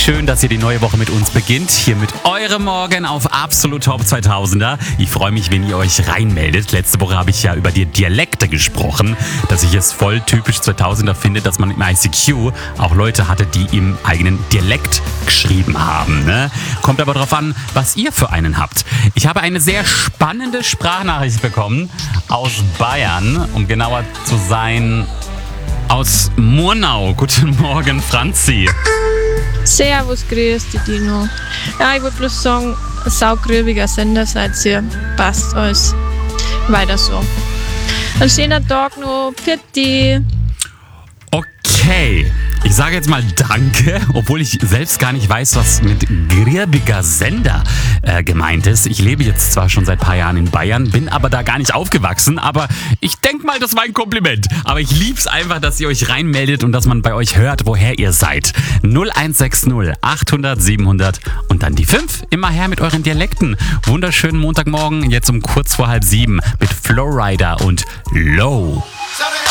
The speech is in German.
schön, dass ihr die neue Woche mit uns beginnt. Hier mit eurem Morgen auf Absolut Top 2000er. Ich freue mich, wenn ihr euch reinmeldet. Letzte Woche habe ich ja über die Dialekte gesprochen, dass ich es voll typisch 2000er finde, dass man im ICQ auch Leute hatte, die im eigenen Dialekt geschrieben haben. Ne? Kommt aber darauf an, was ihr für einen habt. Ich habe eine sehr spannende Sprachnachricht bekommen aus Bayern, um genauer zu sein, aus Murnau. Guten Morgen, Franzi. Servus, grüß dich, Dino. Ja, ich wollte bloß sagen, ein saugrübiger Sender seid ihr. Passt alles. Weiter so. Ein schöner Tag noch. Pfitti. Okay, ich sage jetzt mal Danke, obwohl ich selbst gar nicht weiß, was mit grübiger Sender gemeint ist. Ich lebe jetzt zwar schon seit ein paar Jahren in Bayern, bin aber da gar nicht aufgewachsen, aber ich denke mal, das war ein Kompliment. Aber ich lieb's einfach, dass ihr euch reinmeldet und dass man bei euch hört, woher ihr seid. 0160 800 700 und dann die 5. Immer her mit euren Dialekten. Wunderschönen Montagmorgen, jetzt um kurz vor 6:30 mit Flowrider und Low.